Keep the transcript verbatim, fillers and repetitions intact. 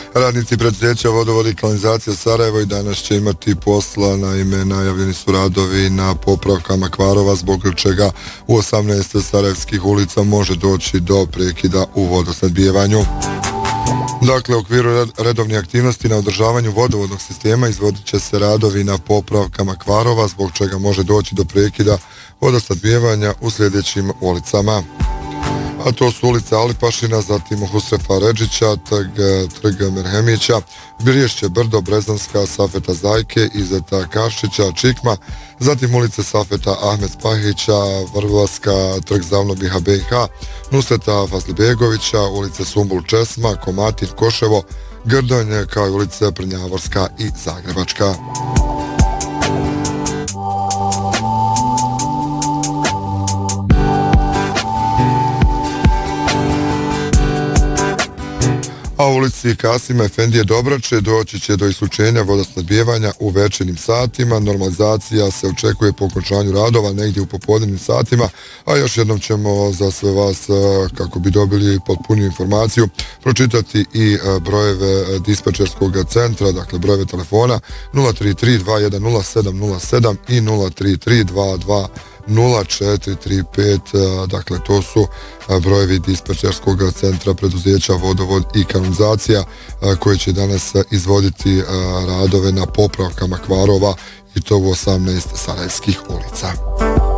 Radnici preduzeća Vodovod i kanalizacija Sarajevo i danas će imati posla, naime najavljeni su radovi na popravkama kvarova zbog čega u osamnaest sarajevskih ulica može doći do prekida u vodosnabdijevanju. Dakle, u okviru redovnih aktivnosti na održavanju vodovodnog sistema izvodit će se radovi na popravkama kvarova zbog čega može doći do prekida vodosnabdijevanja u sljedećim ulicama. A to su ulica Alipašina, zatim Husrefa Redžića, Trg Merhemića, Birješće Brdo, Brezanska, Safeta Zajke, Izeta Kašića, Čikma, zatim ulice Safeta Ahmed Spahića, Vrvaska, Trg Zavnobiha B i H, Nusreta Fazlibegovića, ulice Sumbul Česma, Komatin, Koševo, Grdonje, kao i ulice Prnjavorska i Zagrebačka. A u ulici Kasima Efendije Dobrače doći će do isključenja vodosnabdijevanja u večernjim satima. Normalizacija se očekuje po okončanju radova negdje u popodnevnim satima, a još jednom ćemo za sve vas, kako bi dobili potpuniju informaciju, pročitati i brojeve dispečerskog centra, dakle brojeve telefona nula tri tri dva jedan nula sedam nula sedam i nula tri tri dva dva nula četiri tri pet, dakle to su brojevi dispečerskog centra preduzeća Vodovod i kanalizacija koji će danas izvoditi radove na popravkama kvarova i to u osamnaest sarajevskih ulica.